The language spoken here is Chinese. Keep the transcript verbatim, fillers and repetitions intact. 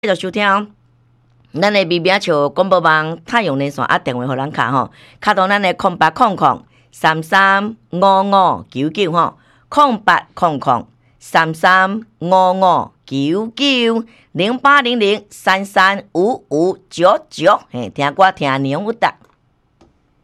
继续收听哦。咱的微表球广播网太阳连线啊，电话互咱卡吼，卡到咱的空八空空三三五五九九吼，空八空空三三五五九九零八零零三三五五九九，嘿，听歌听牛有答。